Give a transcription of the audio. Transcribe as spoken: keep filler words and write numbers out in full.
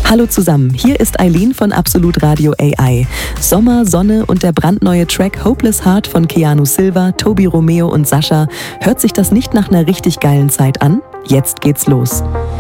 Hallo zusammen, hier ist Eileen von Absolut Radio A I. Sommer, Sonne und der brandneue Track Hopeless Heart von Keanu Silva, Tobi Romeo und Sascha. Hört sich das nicht nach einer richtig geilen Zeit an? Jetzt geht's los.